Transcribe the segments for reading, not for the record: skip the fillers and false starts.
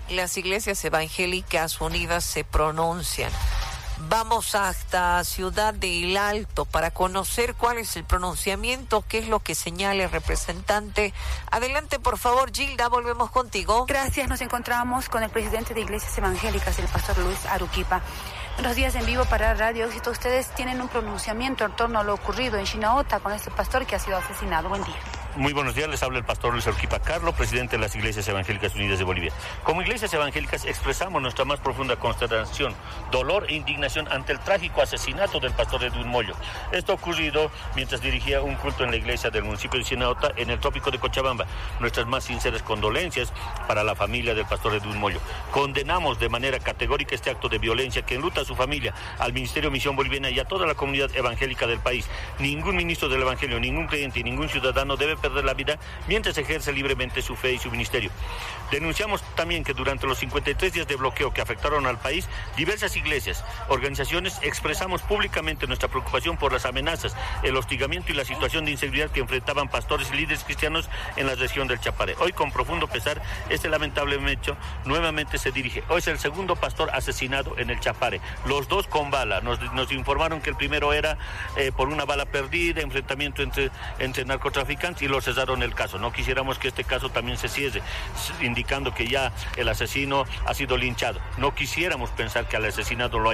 las iglesias evangélicas unidas se pronuncian. Vamos hasta Ciudad de El Alto para conocer cuál es el pronunciamiento, qué es lo que señala el representante. Adelante, por favor, Gilda, volvemos contigo. Gracias, nos encontramos con el presidente de Iglesias Evangélicas, el pastor Luis Aruquipa. Buenos días en vivo para Radio Éxito. Ustedes tienen un pronunciamiento en torno a lo ocurrido en Chinaota con este pastor que ha sido asesinado. Buen día. Muy buenos días, les habla el pastor Luis Aruquipa Carlo, presidente de las Iglesias Evangélicas Unidas de Bolivia. Como Iglesias Evangélicas expresamos nuestra más profunda consternación, dolor e indignación ante el trágico asesinato del pastor Edwin Moyo. Esto ha ocurrido mientras dirigía un culto en la iglesia del municipio de Chinaota, en el trópico de Cochabamba. Nuestras más sinceras condolencias para la familia del pastor Edwin Moyo. Condenamos de manera categórica este acto de violencia que enluta a su familia, al Ministerio de Misión Boliviana y a toda la comunidad evangélica del país. Ningún ministro del Evangelio, ningún creyente y ningún ciudadano debe perder la vida mientras ejerce libremente su fe y su ministerio. Denunciamos también que durante los 53 días de bloqueo que afectaron al país, diversas iglesias, organizaciones expresamos públicamente nuestra preocupación por las amenazas, el hostigamiento y la situación de inseguridad que enfrentaban pastores y líderes cristianos en la región del Chapare. Hoy, con profundo pesar, este lamentable hecho nuevamente se dirige. Hoy es el segundo pastor asesinado en el Chapare, los dos con bala. Nos informaron que el primero era por una bala perdida, enfrentamiento entre narcotraficantes, y lo cesaron el caso. No quisiéramos que este caso también se cierre, indicando que ya el asesino ha sido linchado. No quisiéramos pensar que al asesino lo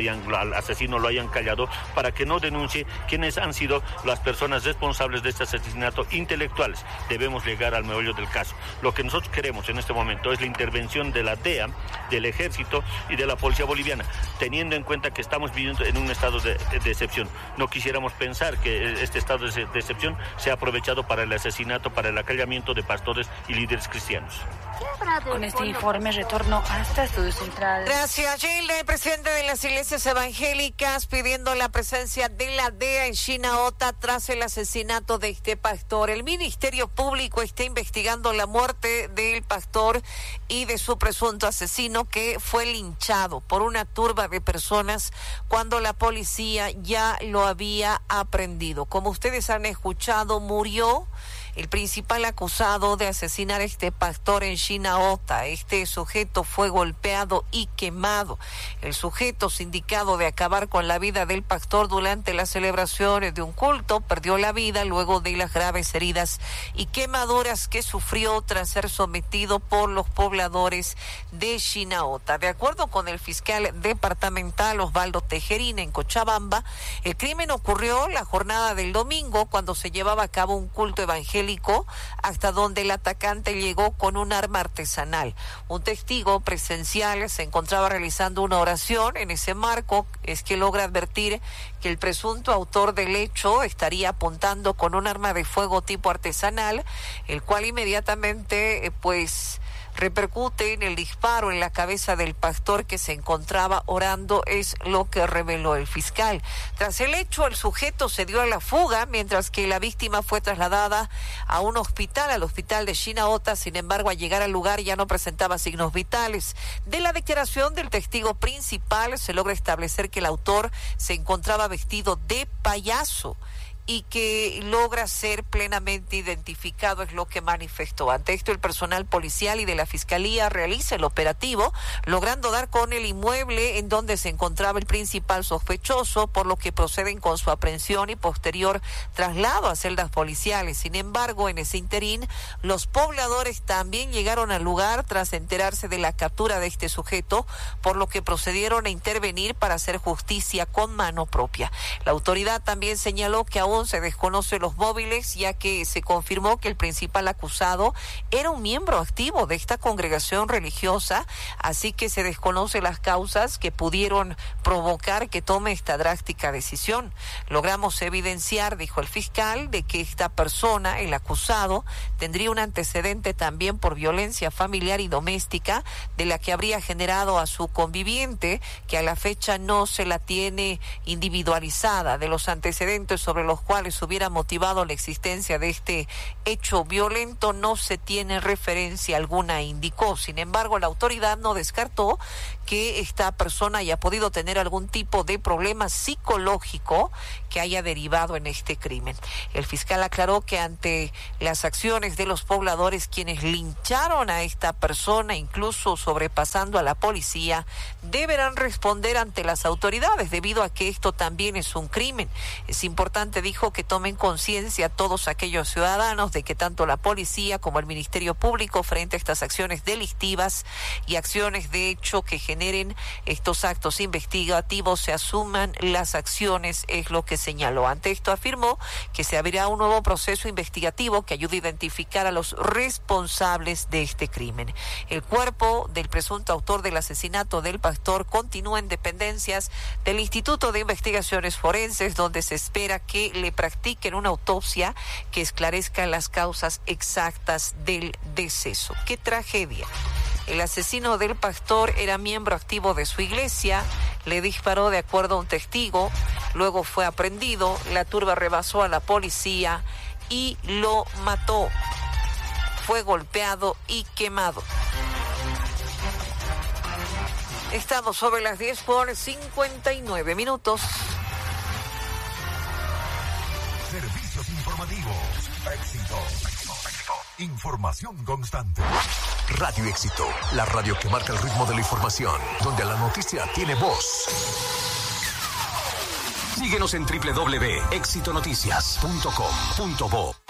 hayan callado para que no denuncie quiénes han sido las personas responsables de este asesinato intelectuales. Debemos llegar al meollo del caso. Lo que nosotros queremos en este momento es la intervención de la DEA, del Ejército y de la Policía Boliviana, teniendo en cuenta que estamos viviendo en un estado de excepción. No quisiéramos pensar que este estado de excepción sea aprovechado para el asesinato, para el acallamiento de pastores y líderes cristianos. Con este informe retorno hasta Estudio Central. Gracias, Gilda. El presidente de las Iglesias Evangélicas pidiendo la presencia de la DEA en Chinaota tras el asesinato de este pastor. El Ministerio Público está investigando la muerte del pastor y de su presunto asesino, que fue linchado por una turba de personas cuando la policía ya lo había aprehendido. Como ustedes han escuchado, murió el principal acusado de asesinar a este pastor en Chinaota. Este sujeto fue golpeado y quemado. El sujeto, sindicado de acabar con la vida del pastor durante las celebraciones de un culto, perdió la vida luego de las graves heridas y quemaduras que sufrió tras ser sometido por los pobladores de Chinaota. De acuerdo con el fiscal departamental Osvaldo Tejerín en Cochabamba, el crimen ocurrió la jornada del domingo cuando se llevaba a cabo un culto evangélico, hasta donde el atacante llegó con un arma artesanal. Un testigo presencial se encontraba realizando una oración. En ese marco es que logra advertir que el presunto autor del hecho estaría apuntando con un arma de fuego tipo artesanal, el cual inmediatamente repercute en el disparo en la cabeza del pastor que se encontraba orando, es lo que reveló el fiscal. Tras el hecho, el sujeto se dio a la fuga, mientras que la víctima fue trasladada a un hospital, al hospital de Chinaota. Sin embargo, al llegar al lugar ya no presentaba signos vitales. De la declaración del testigo principal se logra establecer que el autor se encontraba vestido de payaso y que logra ser plenamente identificado, es lo que manifestó. Ante esto, el personal policial y de la Fiscalía realiza el operativo, logrando dar con el inmueble en donde se encontraba el principal sospechoso, por lo que proceden con su aprehensión y posterior traslado a celdas policiales. Sin embargo, en ese interín, los pobladores también llegaron al lugar tras enterarse de la captura de este sujeto, por lo que procedieron a intervenir para hacer justicia con mano propia. La autoridad también señaló que aún se desconoce los móviles, ya que se confirmó que el principal acusado era un miembro activo de esta congregación religiosa, así que se desconoce las causas que pudieron provocar que tome esta drástica decisión. Logramos evidenciar, dijo el fiscal, de que esta persona, el acusado, tendría un antecedente también por violencia familiar y doméstica, de la que habría generado a su conviviente, que a la fecha no se la tiene individualizada. De los antecedentes sobre los cuales hubiera motivado la existencia de este hecho violento no se tiene referencia alguna, indicó. Sin embargo, la autoridad no descartó que esta persona haya podido tener algún tipo de problema psicológico que haya derivado en este crimen. El fiscal aclaró que ante las acciones de los pobladores, quienes lincharon a esta persona, incluso sobrepasando a la policía, deberán responder ante las autoridades, debido a que esto también es un crimen. Es importante, dijo, que tomen conciencia todos aquellos ciudadanos de que tanto la policía como el Ministerio Público, frente a estas acciones delictivas y acciones de hecho que generen estos actos investigativos, se asuman las acciones, es lo que señaló. Ante esto afirmó que se abrirá un nuevo proceso investigativo que ayude a identificar a los responsables de este crimen. El cuerpo del presunto autor del asesinato del pastor continúa en dependencias del Instituto de Investigaciones Forenses, donde se espera que le practiquen una autopsia que esclarezca las causas exactas del deceso. ¡Qué tragedia! El asesino del pastor era miembro activo de su iglesia, le disparó de acuerdo a un testigo, luego fue aprehendido, la turba rebasó a la policía y lo mató. Fue golpeado y quemado. Estamos sobre las 10:59. Servicios informativos. Éxito. Información constante. Radio Éxito, la radio que marca el ritmo de la información, donde la noticia tiene voz. Síguenos en www.exitonoticias.com.bo.